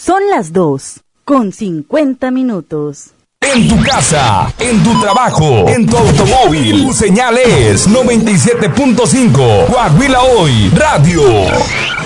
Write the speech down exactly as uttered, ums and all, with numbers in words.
Son las dos, con cincuenta minutos. En tu casa, en tu trabajo, en tu automóvil, tu señal es noventa y siete punto cinco. Coahuila Hoy Radio.